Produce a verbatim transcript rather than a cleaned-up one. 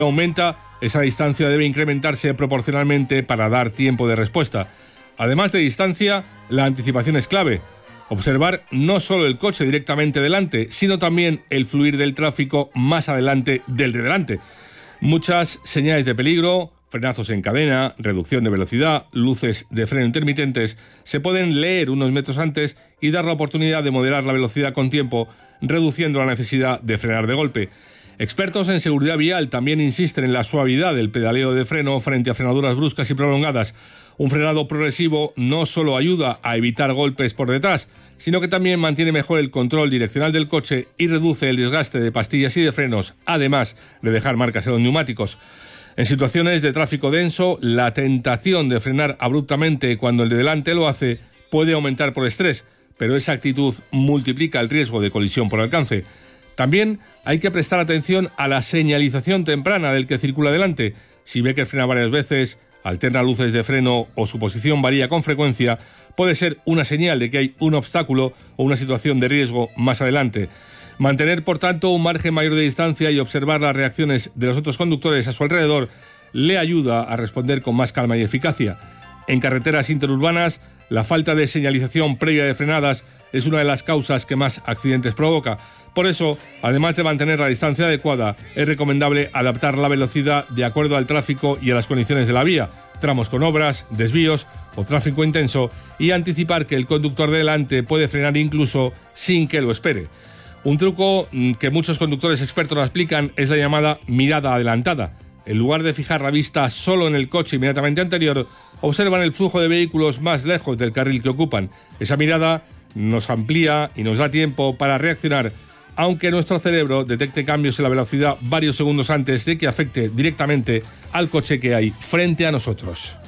aumenta, esa distancia debe incrementarse proporcionalmente para dar tiempo de respuesta. Además de distancia, la anticipación es clave. Observar no solo el coche directamente delante, sino también el fluir del tráfico más adelante del de delante. Muchas señales de peligro, frenazos en cadena, reducción de velocidad, luces de freno intermitentes, se pueden leer unos metros antes y dar la oportunidad de moderar la velocidad con tiempo, reduciendo la necesidad de frenar de golpe. Expertos en seguridad vial también insisten en la suavidad del pedaleo de freno frente a frenaduras bruscas y prolongadas. Un frenado progresivo no solo ayuda a evitar golpes por detrás, sino que también mantiene mejor el control direccional del coche y reduce el desgaste de pastillas y de frenos, además de dejar marcas en los neumáticos. En situaciones de tráfico denso, la tentación de frenar abruptamente cuando el de delante lo hace puede aumentar por estrés, pero esa actitud multiplica el riesgo de colisión por alcance. También hay que prestar atención a la señalización temprana del que circula delante. Si ve que frena varias veces, alterna luces de freno o su posición varía con frecuencia, puede ser una señal de que hay un obstáculo o una situación de riesgo más adelante. Mantener, por tanto, un margen mayor de distancia y observar las reacciones de los otros conductores a su alrededor le ayuda a responder con más calma y eficacia. En carreteras interurbanas, la falta de señalización previa de frenadas es una de las causas que más accidentes provoca. Por eso, además de mantener la distancia adecuada, es recomendable adaptar la velocidad de acuerdo al tráfico y a las condiciones de la vía, tramos con obras, desvíos o tráfico intenso, y anticipar que el conductor de delante puede frenar incluso sin que lo espere. Un truco que muchos conductores expertos aplican es la llamada mirada adelantada. En lugar de fijar la vista solo en el coche inmediatamente anterior, observan el flujo de vehículos más lejos del carril que ocupan. Esa mirada nos amplía y nos da tiempo para reaccionar, aunque nuestro cerebro detecte cambios en la velocidad varios segundos antes de que afecte directamente al coche que hay frente a nosotros.